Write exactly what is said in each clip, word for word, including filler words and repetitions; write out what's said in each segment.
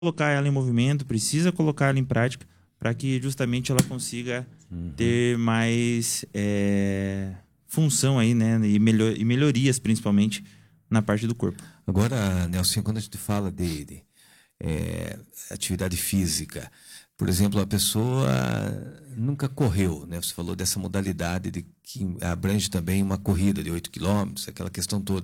colocar ela em movimento, precisa colocar ela em prática para que justamente ela consiga Uhum. ter mais é, função aí, né? E, melhor, e melhorias, principalmente, na parte do corpo. Agora, Nelson, quando a gente fala de, de é, atividade física, por exemplo, a pessoa nunca correu, né? Você falou dessa modalidade de, que abrange também uma corrida de oito quilômetros, aquela questão toda.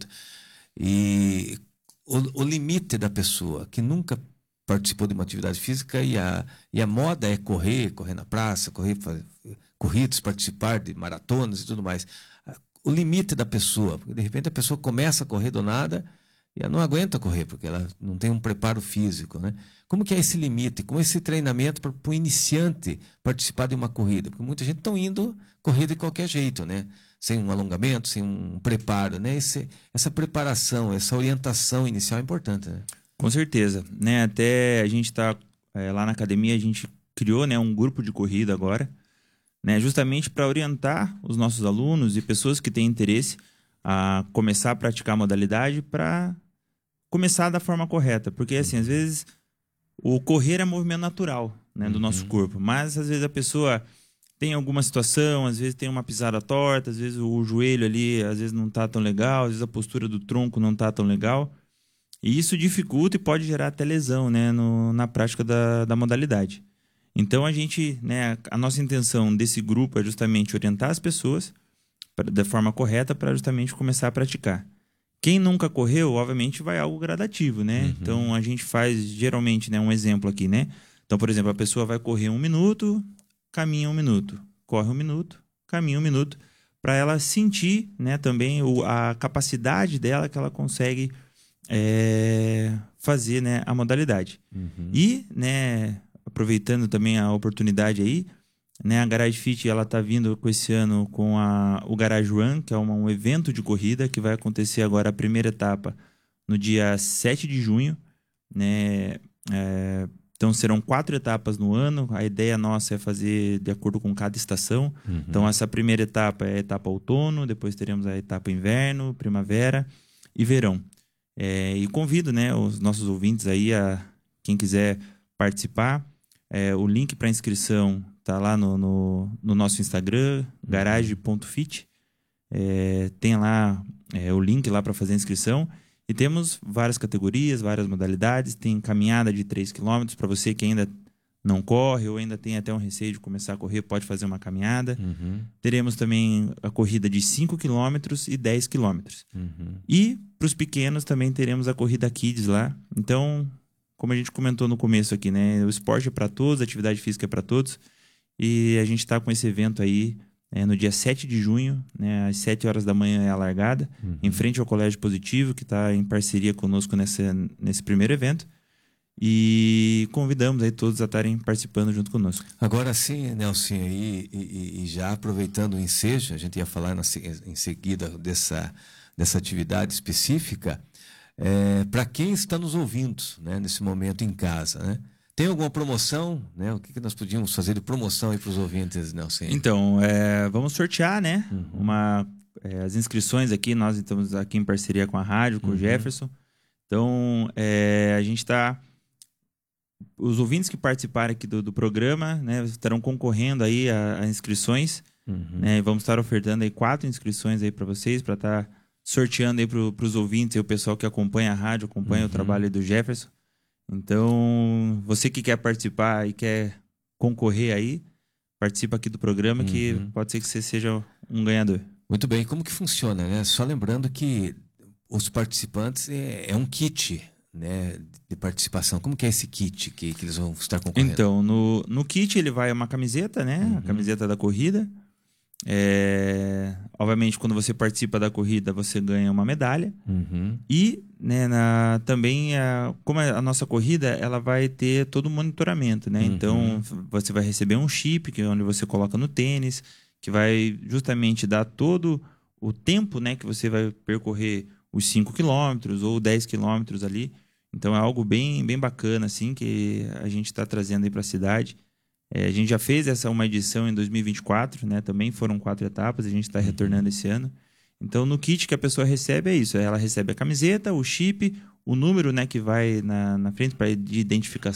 E o, o limite da pessoa que nunca participou de uma atividade física e a, e a moda é correr, correr na praça, correr, fazer corridas, participar de maratonas e tudo mais. O limite da pessoa, porque de repente a pessoa começa a correr do nada e ela não aguenta correr, porque ela não tem um preparo físico, né? Como que é esse limite? Como é esse treinamento para o iniciante participar de uma corrida? Porque muita gente está indo correr de qualquer jeito, né? Sem um alongamento, sem um preparo, né? Esse, essa preparação, essa orientação inicial é importante, né? Com certeza, né? Até a gente está é, lá na academia, a gente criou, né, um grupo de corrida agora, né, justamente para orientar os nossos alunos e pessoas que têm interesse a começar a praticar a modalidade para começar da forma correta. Porque, assim, às vezes o correr é movimento natural, né, do nosso Uhum. corpo, mas às vezes a pessoa tem alguma situação, às vezes tem uma pisada torta, às vezes o joelho ali, às vezes não tá tão legal, às vezes a postura do tronco não tá tão legal. E isso dificulta e pode gerar até lesão, né, no, na prática da, da modalidade. Então a gente, né, a nossa intenção desse grupo é justamente orientar as pessoas pra, da forma correta para justamente começar a praticar. Quem nunca correu, obviamente, vai algo gradativo, né? Uhum. Então a gente faz geralmente, né, um exemplo aqui, né? Então, por exemplo, a pessoa vai correr um minuto, caminha um minuto, corre um minuto, caminha um minuto, para ela sentir, né, também o, a capacidade dela que ela consegue é, fazer, né, a modalidade. Uhum. E, né, aproveitando também a oportunidade aí, né, a Garage Fit ela tá vindo com esse ano com a, o Garage Run, que é uma, um evento de corrida que vai acontecer agora a primeira etapa no dia sete de junho, né? É, então serão quatro etapas no ano. A ideia nossa é fazer de acordo com cada estação. Uhum. Então essa primeira etapa é a etapa outono, depois teremos a etapa inverno, primavera e verão. É, e convido, né, os nossos ouvintes aí a quem quiser participar. É, o link para inscrição tá lá no, no, no nosso Instagram, garage ponto fit. É, tem lá é, o link lá para fazer a inscrição. E temos várias categorias, várias modalidades. Tem caminhada de três quilômetros para você que ainda não corre ou ainda tem até um receio de começar a correr, pode fazer uma caminhada. Uhum. Teremos também a corrida de cinco quilômetros e dez quilômetros. Uhum. E para os pequenos também teremos a corrida Kids lá. Então, como a gente comentou no começo aqui, né? O esporte é para todos, a atividade física é para todos. E a gente está com esse evento aí é, no dia sete de junho, né? Às sete horas da manhã é a largada, Uhum. em frente ao Colégio Positivo, que está em parceria conosco nesse, nesse primeiro evento. E convidamos aí todos a estarem participando junto conosco. Agora sim, Nelson, e, e, e já aproveitando o ensejo, a gente ia falar na, em seguida dessa, dessa atividade específica, é, para quem está nos ouvindo, né, nesse momento em casa, né? Tem alguma promoção, né? O que, que nós podíamos fazer de promoção aí para os ouvintes, Nelson? Então, é, vamos sortear, né? Uhum. Uma, é, as inscrições aqui, nós estamos aqui em parceria com a rádio, com Uhum. o Jefferson. Então, é, a gente está... Os ouvintes que participarem aqui do, do programa, né, estarão concorrendo aí a, a inscrições, Uhum. né? E vamos estar ofertando aí quatro inscrições aí para vocês, para estar sorteando aí para os ouvintes e o pessoal que acompanha a rádio, acompanha Uhum. o trabalho aí do Jefferson. Então, você que quer participar e quer concorrer aí, participa aqui do programa, Uhum. que pode ser que você seja um ganhador. Muito bem, como que funciona, né? Só lembrando que os participantes é, é um kit, né, de participação. Como que é esse kit que, que eles vão estar concorrendo? Então, no, no kit ele vai uma camiseta, né? Uhum. A camiseta da corrida. É... Obviamente, quando você participa da corrida, você ganha uma medalha. Uhum. E, né, na, também, a, como a nossa corrida, ela vai ter todo o monitoramento, né? Uhum. Então, você vai receber um chip, que é onde você coloca no tênis, que vai justamente dar todo o tempo, né, que você vai percorrer os cinco quilômetros ou dez quilômetros ali. Então, é algo bem, bem bacana, assim, que a gente está trazendo aí para a cidade. É, a gente já fez essa uma edição em dois mil e vinte e quatro, né? Também foram quatro etapas, a gente está Uhum. retornando esse ano. Então, no kit que a pessoa recebe é isso. Ela recebe a camiseta, o chip, o número, né, que vai na, na frente para de identificação